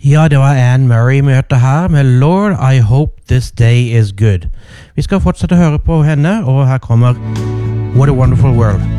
Ja, det var Anne Murray møte her med Lord, I Hope This Day Is Good. Vi skal fortsette å høre på henne, og her kommer What a Wonderful World.